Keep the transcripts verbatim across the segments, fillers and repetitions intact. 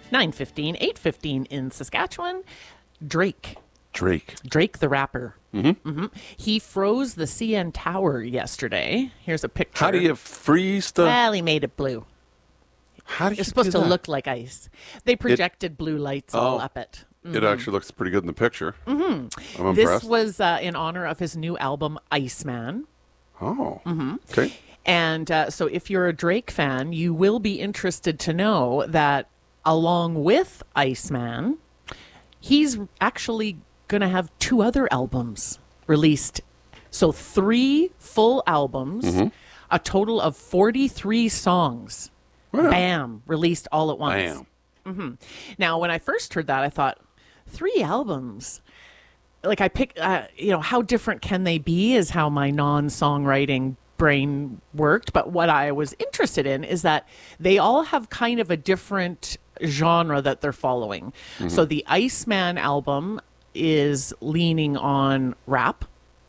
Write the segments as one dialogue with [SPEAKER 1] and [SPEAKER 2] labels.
[SPEAKER 1] nine fifteen, eight fifteen in Saskatchewan. Drake.
[SPEAKER 2] Drake.
[SPEAKER 1] Drake the rapper.
[SPEAKER 2] Mm-hmm.
[SPEAKER 1] Mm-hmm. He froze the C N Tower yesterday. Here's a picture.
[SPEAKER 2] How do you freeze the...
[SPEAKER 1] Well, he made it blue.
[SPEAKER 2] How do you
[SPEAKER 1] It's supposed
[SPEAKER 2] do
[SPEAKER 1] to
[SPEAKER 2] that?
[SPEAKER 1] look like ice. They projected it, blue lights
[SPEAKER 2] oh,
[SPEAKER 1] all up it.
[SPEAKER 2] It actually looks pretty good in the picture.
[SPEAKER 1] Mm-hmm.
[SPEAKER 2] I'm
[SPEAKER 1] This
[SPEAKER 2] impressed.
[SPEAKER 1] was uh, in honor of his new album, Iceman.
[SPEAKER 2] Oh,
[SPEAKER 1] Mm-hmm.
[SPEAKER 2] okay.
[SPEAKER 1] And uh, so if you're a Drake fan, you will be interested to know that along with Iceman, he's actually going to have two other albums released. So three full albums,
[SPEAKER 2] Mm-hmm.
[SPEAKER 1] a total of forty-three songs.
[SPEAKER 2] Wow.
[SPEAKER 1] Bam, released all at once.
[SPEAKER 2] Bam.
[SPEAKER 1] Mm-hmm. Now, when I first heard that, I thought, three albums? Like I pick, uh, you know, how different can they be is how my non-songwriting brain worked. But what I was interested in is that they all have kind of a different genre that they're following.
[SPEAKER 2] Mm-hmm.
[SPEAKER 1] So the Iceman album is leaning on rap.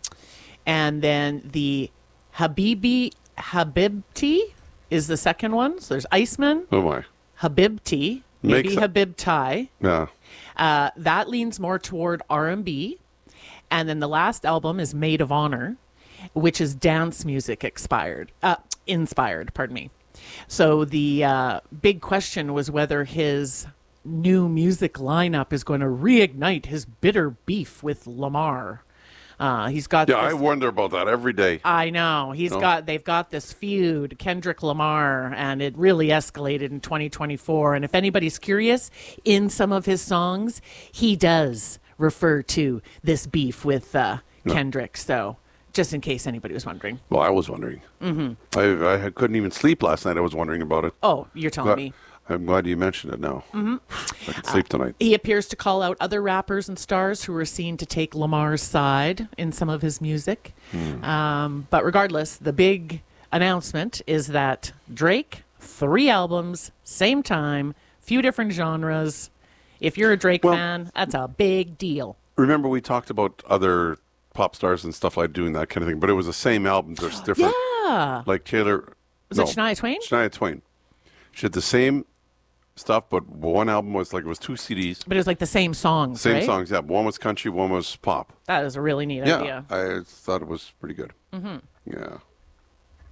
[SPEAKER 1] And then the Habibi Habibti is the second one. So there's Iceman,
[SPEAKER 2] Oh, my.
[SPEAKER 1] Habibti, maybe
[SPEAKER 2] Makes a-
[SPEAKER 1] Habibti.
[SPEAKER 2] Yeah.
[SPEAKER 1] Uh, that leans more toward R and B. And then the last album is Maid of Honor, which is dance music expired, uh, inspired, pardon me. So the uh, big question was whether his new music lineup is going to reignite his bitter beef with Lamar. Uh, he's got
[SPEAKER 2] Yeah,
[SPEAKER 1] this-
[SPEAKER 2] I wonder about that every day.
[SPEAKER 1] I know. He's
[SPEAKER 2] No.
[SPEAKER 1] got they've got this feud, Kendrick Lamar, and it really escalated in twenty twenty-four. And if anybody's curious, in some of his songs, he does refer to this beef with uh, Kendrick. So just in case anybody was wondering.
[SPEAKER 2] Well, I was wondering. Mm-hmm. I, I couldn't even sleep last night. I was wondering about it.
[SPEAKER 1] Oh, you're telling
[SPEAKER 2] Glad-
[SPEAKER 1] me.
[SPEAKER 2] I'm glad you mentioned it now. Mm-hmm. I can sleep tonight.
[SPEAKER 1] He appears to call out other rappers and stars who were seen to take Lamar's side in some of his music.
[SPEAKER 2] Hmm.
[SPEAKER 1] Um, but regardless, the big announcement is that Drake, three albums, same time, few different genres. If you're a Drake
[SPEAKER 2] Well-
[SPEAKER 1] fan, that's a big deal.
[SPEAKER 2] Remember we talked about other pop stars and stuff like doing that kind of thing, but it was the same album, just different.
[SPEAKER 1] Yeah.
[SPEAKER 2] Like Taylor.
[SPEAKER 1] Was
[SPEAKER 2] no,
[SPEAKER 1] it Shania Twain?
[SPEAKER 2] Shania Twain. She had the same stuff, but one album was like it was two C Ds,
[SPEAKER 1] But it was like the same songs,
[SPEAKER 2] same
[SPEAKER 1] right?
[SPEAKER 2] songs. Yeah, one was country, one was pop.
[SPEAKER 1] That is a really neat
[SPEAKER 2] Yeah,
[SPEAKER 1] idea.
[SPEAKER 2] I thought it was pretty good. Mm-hmm. Yeah.